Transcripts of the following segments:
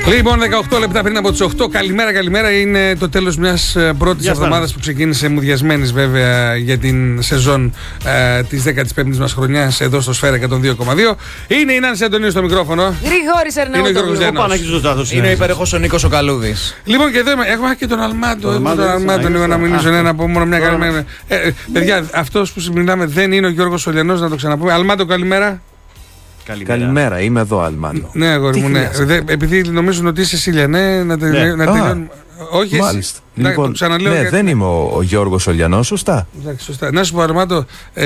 Λοιπόν, 18 λεπτά πριν από τις 8. Καλημέρα. Είναι το τέλος μιας πρώτης εβδομάδας που ξεκίνησε μουδιασμένης βέβαια για την σεζόν της 15ης μας χρονιάς εδώ στο Σφαίρα 102,2. Είναι η Νάνση Αντωνίου στο μικρόφωνο. Γρηγόρης Αρναούτογλου. Είναι ο υπέροχος ο Νίκος ο Καλούδης. Λοιπόν, και εδώ έχουμε και τον Αλμάντο. Λίγο να μιλήσω από μόνο μια καλημέρα. Παιδιά, αυτός που συμπληρώναμε δεν είναι ο Γιώργος Ολιανός, να το ξαναπούμε. Αλμάντο, καλημέρα. Καλημέρα, είμαι εδώ, Αλμάντο. Ναι, αγόρι μου, ναι. Επειδή νομίζουν ότι είσαι Σίλια, ναι, να τελειώνουμε. Όχι, μάλιστα. Εσύ. Λοιπόν, ξαναλέω. Ναι, δεν είμαι ο Γιώργος Ολιανός, σωστά. Εντάξει, σωστά. Να σου πω, Αλμάντο,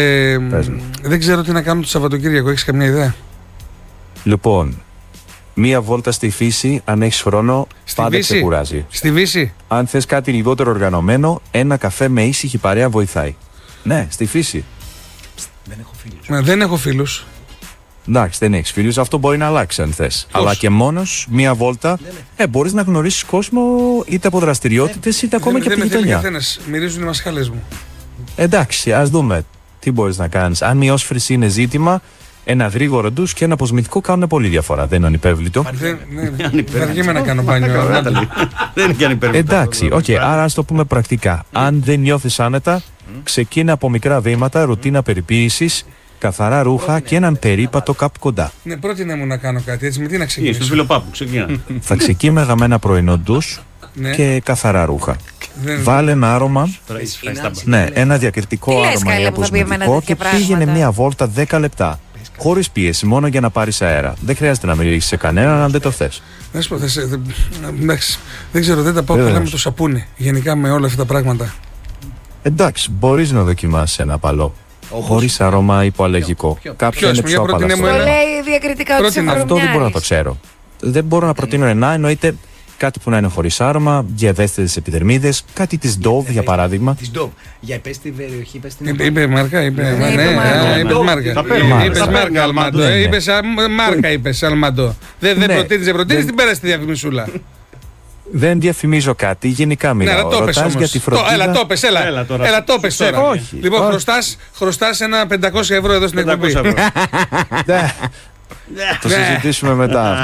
δεν ξέρω τι να κάνω το Σαββατοκύριακο. Έχεις καμιά ιδέα? Λοιπόν, μία βόλτα στη φύση, αν έχεις χρόνο, πάντα ξεκουράζει. Στη Βύση. Αν θες κάτι λιγότερο οργανωμένο, ένα καφέ με ήσυχη παρέα βοηθάει. Ναι, στη φύση. Δεν έχω φίλους. Εντάξει, δεν έχεις φίλους, αυτό μπορεί να αλλάξει αν θες. Αλλά και μόνος, μία βόλτα, μπορείς να γνωρίσεις κόσμο είτε από δραστηριότητες είτε ακόμα και από τη γειτονιά. Μυρίζουν οι μασχάλες μου. Εντάξει, ας δούμε τι μπορείς να κάνεις. Αν η όσφρηση είναι ζήτημα, ένα γρήγορο ντους και ένα αποσμητικό κάνουν πολύ διαφορά. Δεν είναι ανυπέρβλητο. Βαριέμαι να κάνω μπάνιο. Δεν είναι και ανυπέρβλητο. Εντάξει, άρα ας το πούμε πρακτικά. Αν δεν νιώθεις άνετα, ξεκίνα από μικρά βήματα, ρουτίνα περιποίησης, καθαρά ρούχα και έναν περίπατο κάπου κοντά. Ναι, πρότεινε μου να κάνω κάτι, έτσι με τι να ξεκινήσω. Στο φιλοπάπου, ξεκινά. Θα ξεκίναγα με ένα πρωινό ντους και καθαρά ρούχα. Βάλε ένα άρωμα, ένα διακριτικό άρωμα ή αποσμητικό και πήγαινε μία βόλτα 10 λεπτά. Χωρίς πίεση, μόνο για να πάρεις αέρα. Δεν χρειάζεται να μιλήσεις σε κανέναν αν δεν το θες. Να σου πω, δεν ξέρω, δεν τα πάω καλά με το σαπούνι. Γενικά με όλα αυτά τα πράγματα. Εντάξει, μπορείς να δοκιμάσεις ένα απαλό. Χωρίς αρώμα υποαλλεργικό. Κάποιο είναι πιο απαλό. Το λέει διακριτικά ότι σε αυτό δεν μπορώ να το ξέρω. Δεν μπορώ να προτείνω εννοείται κάτι που να είναι χωρίς άρωμα, για ευαίσθητες επιδερμίδες, κάτι της Dove για παράδειγμα. Της Dove. Για πες τη περιοχή, πες την. Είπε μάρκα, είπε μάρκα, Αλμάντο. Είπες Αλμάντο. Δεν προτείνεις, την πέρασε τη διαφημισούλα. Δεν διαφημίζω κάτι, γενικά μιλάω. Ρωτάς για τη φροντίδα. Έλα, το πες τώρα. Λοιπόν, χρωστάς ένα 500 ευρώ εδώ στην εκπομπή. Το συζητήσουμε μετά.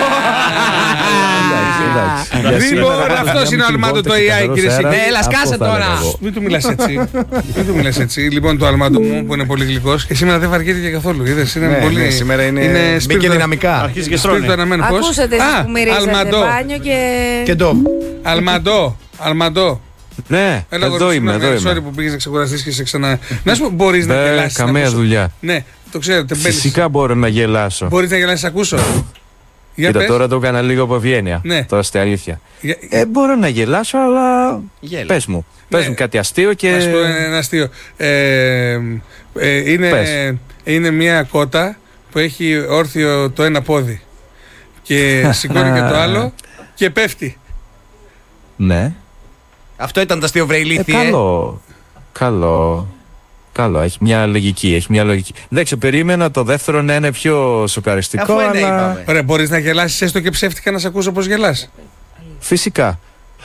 Λοιπόν, αυτός είναι ο Αλμάντο το AI, κύριε Σίκη. Έλα, σκάσε τώρα. Μην του μιλάς έτσι. Λοιπόν, το Αλμάντο μου που είναι πολύ γλυκός και σήμερα δεν βαριέται και καθόλου. Σήμερα μπήκε δυναμικά. Αρχίζει και στρώνει. Ακούσατε εσείς που μυρίζετε μπάνιο και ντόμ. Αλμάντο. Ναι, εδώ είμαι. Sorry που πήγες να ξεκουραστείς και σε ξανά. Να σου πω, μπορείς να γελάσεις? Καμία δουλειά. Ναι, το ξέρετε. Φυσικά μπορώ να γελάσω. Μπορείς να γελάσεις, ακούσω. Κοίτα, τώρα το έκανα λίγο από ευγένεια. Τώρα στη αλήθεια. Μπορώ να γελάσω, αλλά πες μου κάτι αστείο και. Να σου πω ένα αστείο. Είναι μια κότα που έχει όρθιο το ένα πόδι και σηκώνει και το άλλο και πέφτει. Ναι. Αυτό ήταν το αστείο, βρε ηλίθιε. Καλό, έχει μια λογική. Εντάξει, περίμενα το δεύτερο να είναι πιο σοκαριστικό, αλλά. Ωραία, μπορείς να γελάσεις έστω και ψεύτικα, να σε ακούσω πως γελάς? Φυσικά.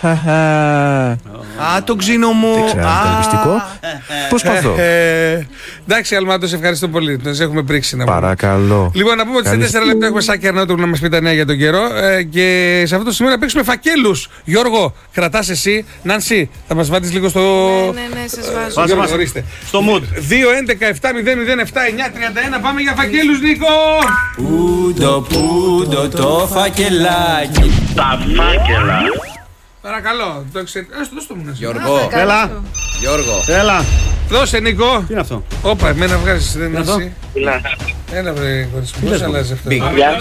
Το ξύνο μου. Δεν ξέρω αν είναι ελπιστικό. Προσπαθώ. Εντάξει, Αλμάντο, σε ευχαριστώ πολύ. Nos έχουμε πρίξει να πούμε. Παρακαλώ. Λοιπόν, να πούμε ότι σε 4 λεπτά έχουμε Σάκη Αρναούτογλου να μας πει τα νέα για τον καιρό. Και σε αυτό το σημείο να παίξουμε φακέλους. Γιώργο, κρατάς εσύ. Νάνση, θα μας βάλεις λίγο στο. Ναι, σας βάζω. Ορίστε. Στο mood. 2-11-7-0-0-7-9-31. Πάμε για φακέλους, Νίκο. Πούντο το φακελάκι. Τα φάκελα. Παρακαλώ, το ξέρετε. Δώσ' το μου. Γιώργο, έλα. Δώσε, Νίκο. Τι είναι αυτό? Όπα, εμένα βγάζεις, δεν είναι εσύ. Έλα, βρε, κορίτσι μου, πώς αλλάζει αυτό?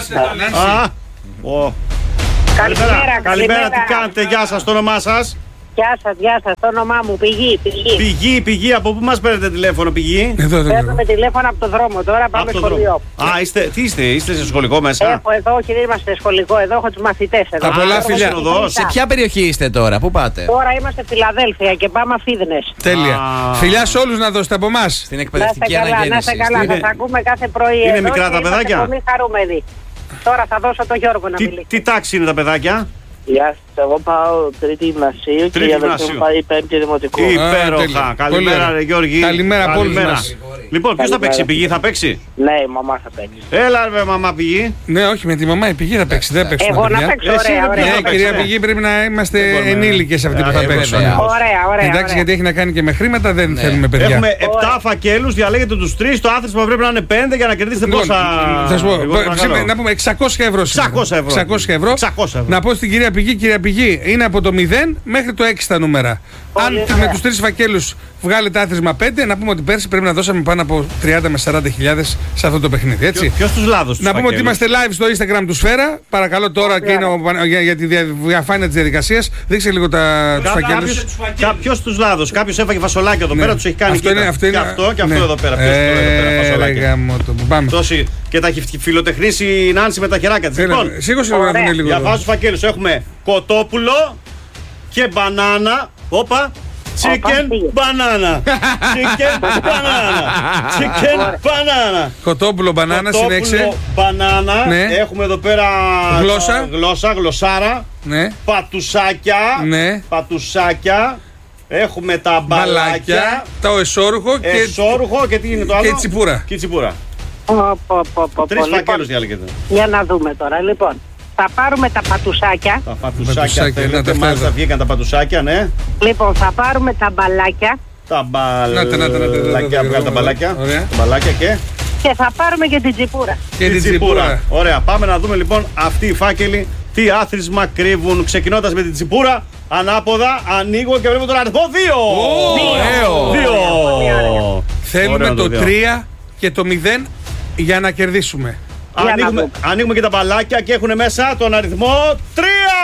Καλημέρα, τι κάνετε, γεια σας, το όνομά σας? Γεια σας, το όνομά μου, Πηγή, από πού μας παίρνετε τηλέφωνο, Πηγή? Παίρνουμε τηλέφωνο από το δρόμο, τώρα πάμε σχολείο. Είστε σε σχολικό μέσα? Έχω εδώ, όχι, δεν είμαστε σχολικό, εδώ έχω τους μαθητές εδώ. Τα πολλά φιλιά. Σε ποια περιοχή είστε τώρα, πού πάτε? Τώρα είμαστε Φιλαδέλφια και πάμε Αφίδνες. Τέλεια. Φιλιά σε όλους να δώσετε από εμάς. Στην εκπαιδευτική αναγέννηση. Να είστε καλά, θα ακούμε κάθε πρωί. Είναι μικρά τα παιδάκια? Πολύ χαρούμενοι. Τώρα θα δώσω το Γιώργο να μιλήσει. Τι τάξη είναι τα παιδάκια? Γεια σας, εγώ πάω τρίτη γυμνασίου και η αδελφή μου πάει πέμπτη δημοτικού. Υπέροχα. Καλημέρα, ρε Γιώργη. Καλημέρα από όλους μας. Λοιπόν, ποιος θα παίξει, η Πηγή θα παίξει? Ναι, η μαμά θα παίξει. Έλα ρε μαμά Πηγή. Ναι, όχι με τη μαμά, η Πηγή θα παίξει. Δεν παίξουμε. Εγώ να παίξω, ωραία. Ναι, κυρία Πηγή, πρέπει να είμαστε ενήλικες αυτοί που θα παίξουν. Ωραία. Εντάξει, γιατί έχει να κάνει και με χρήματα, δεν θέλουμε παιδιά. Έχουμε 7 φακέλους, διαλέγετε τους 3. Το άθροισμα πρέπει να είναι 5 για να κερδίσετε πόσα. Θα σου πω, να πούμε 600 ευρώ. 600 ευρώ. Να πω στην κυρία Πηγή, είναι από το 0 μέχρι το 6 τα νούμερα. Αν με τους 3 φακέλους βγάλετε άθροισμα 5, να πούμε ότι πέρσι πρέπει να δώσαμε πάνω από 30 με 40.000 σε αυτό το παιχνίδι. Έτσι. Ποιος τους λάδος? Να πούμε ότι είμαστε live στο Instagram του Σφαίρα. Παρακαλώ τώρα και είναι για τη διαφάνεια της διαδικασίας. Δείξε λίγο τους φακέλους. Ποιος τους λάδος? Κάποιος έφαγε φασολάκια εδώ πέρα, τους έχει κάνει αυτό και αυτό εδώ πέρα. Πάμε. Και τα έχει φιλοτεχνήσει η Νάνση με τα χεράκια της. Λοιπόν, διαβάζω τους φακέλους. Έχουμε κοτόπουλο και μπανάνα. Όπα. Chicken banana. Κοτόπουλο μπανάνα, συνέχισε. Μπανάνα. Έχουμε εδώ πέρα γλωσσάρα. Πατουσάκια. Έχουμε τα μπαλάκια. Το εσώρουχο και τι είναι το άλλο? Και τσιπούρα. 3 φακέλους διαλέγετε. Για να δούμε τώρα, λοιπόν. Θα πάρουμε τα πατουσάκια. Τα πατουσάκια θέλετε, μάλιστα βγήκαν τα πατουσάκια, ναι. Λοιπόν, θα πάρουμε τα μπαλάκια. Τα μπαλάκια, βγάλε τα μπαλάκια. Τα μπαλάκια και θα πάρουμε και την τσιπούρα. Και την τσιπούρα. Ωραία, πάμε να δούμε λοιπόν αυτοί οι φάκελοι τι άθροισμα κρύβουν. Ξεκινώντας με την τσιπούρα, ανάποδα, ανοίγω και βλέπω τον αριθμό 2. Θέλουμε το 3 και το 0 για να κερδίσουμε. Ανοίγουμε και τα μπαλάκια και έχουν μέσα τον αριθμό 3!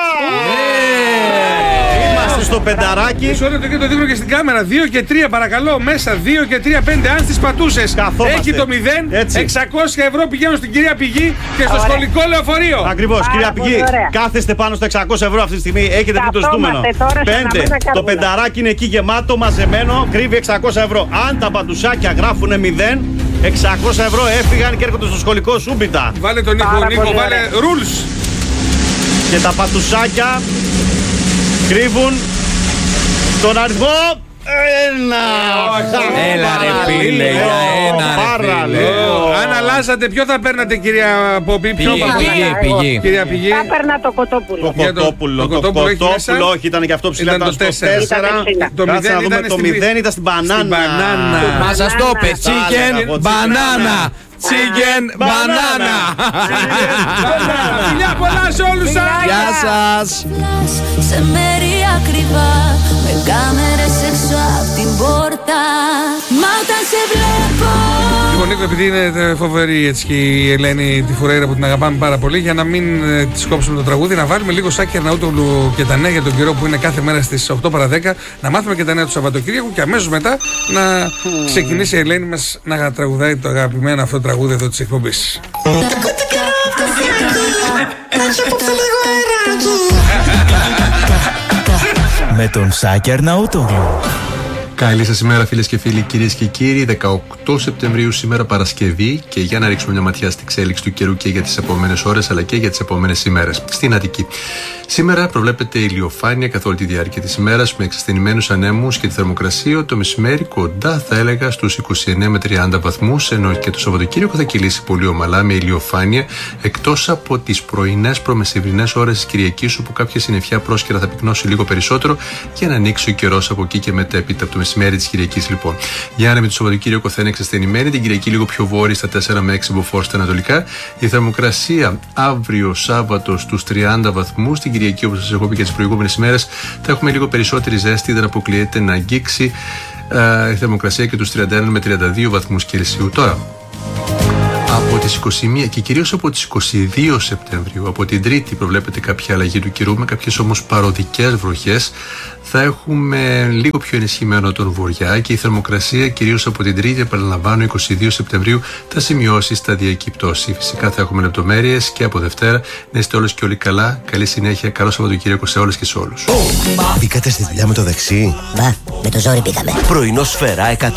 Είμαστε στο πενταράκι. Μισό λεπτό και το δείχνω και στην κάμερα. 2 και 3 παρακαλώ μέσα. 2 και 3, 5. Αν τις πατούσες έχει το 0. 600 ευρώ πηγαίνουν στην κυρία Πηγή και στο σχολικό λεωφορείο. Ακριβώς, κυρία Πηγή. Κάθεστε πάνω στα 600 ευρώ αυτή τη στιγμή. Έχετε δει το ζητούμενο. 5. Το πενταράκι είναι εκεί γεμάτο, μαζεμένο. Κρύβει 600 ευρώ. Αν τα πατουσάκια γράφουν 0, 600 ευρώ έφυγαν και έρχονται στο σχολικό σούμπιτα. Βάλε τον Νίκο, βάλε rules. Και τα πατουσάκια κρύβουν τον αριθμό 1. Έλα ρε φίλε, για 1 ρε φίλε. Αν αλλάζατε, ποιο θα παίρνατε κυρία Ποπή? Πηγή. Κυρία Πηγή. Θα παίρνα το κοτόπουλο. Το κοτόπουλο, όχι, ήταν και αυτό ψηλά, ήταν στο 4. Το 0 ήταν στην μπανάνα. Μα σας το είπε, chicken banana. Chicken banana. Φιλιά πολλά σε όλους σας. Γεια σας. Σε μέρη ακριβά, με κάμερες έξω απ' την πόρτα. Μα όταν σε βλέπω. Λοιπόν Νίκο, επειδή είναι φοβερή έτσι και η Ελένη τη Φουρέιρα που την αγαπάμε πάρα πολύ, για να μην της κόψουμε το τραγούδι, να βάλουμε λίγο Σάκη Αρναούτογλου και τα νέα για τον καιρό που είναι κάθε μέρα στις 8 παρα 10, να μάθουμε και τα νέα του Σαββατοκύριακου και αμέσως μετά να ξεκινήσει η Ελένη μας να τραγουδάει το αγαπημένο αυτό τραγούδι εδώ της εκπομπής. Με τον Σάκη Αρναούτογλου. Καλή σας ημέρα φίλες και φίλοι, κυρίες και κύριοι. 18 Σεπτεμβρίου σήμερα Παρασκευή και για να ρίξουμε μια ματιά στην εξέλιξη του καιρού και για τις επόμενες ώρες αλλά και για τις επόμενες ημέρες. Στην Αττική. Σήμερα προβλέπεται ηλιοφάνεια καθ' όλη τη διάρκεια της ημέρας με εξασθενημένους ανέμους και τη θερμοκρασία το μεσημέρι κοντά θα έλεγα στους 29 με 30 βαθμούς, ενώ και το Σαββατοκύριακο θα κυλήσει πολύ ομαλά με ηλιοφάνεια εκτός από τις πρωινές προμεσημβρινές ώρες της Κυριακής όπου κάποια συννεφιά πρόσκαιρα θα πυκνώσει λίγο περισσότερο για να ανοίξει ο καιρός από εκεί και μετέπειτα από το μεσημέρι της Κυριακής λοιπόν. Η άνεμη του Σαββατοκύριακο θα είναι εξασθενημένη, την Κυριακή λίγο πιο βόρεια στα 4 με 6 μποφόρ στα ανατολικά. Η θερμοκρασία αύριο Σάββατο στους 30 βαθμούς. Την Κυριακή, όπως σας έχω πει και τις προηγούμενες ημέρες, θα έχουμε λίγο περισσότερη ζέστη, δεν αποκλείεται να αγγίξει η θερμοκρασία και τους 31 με 32 βαθμούς Κελσίου. Τώρα, από τις 21 και κυρίως από τις 22 Σεπτεμβρίου, από την Τρίτη προβλέπεται κάποια αλλαγή του καιρού με κάποιες όμως παροδικές βροχές. Θα έχουμε λίγο πιο ενισχυμένο τον βορειά και η θερμοκρασία κυρίως από την Τρίτη, επαναλαμβάνω, 22 Σεπτεμβρίου θα σημειώσει σταδιακή πτώση. Φυσικά θα έχουμε λεπτομέρειες και από Δευτέρα. Να είστε όλες και όλοι καλά. Καλή συνέχεια. Καλό Σαββατοκύριακο σε όλες και σε όλους. Μπήκατε στη δουλειά με το δεξί? Με το ζόρι πήγαμε. Πρωινό Σφαίρα 100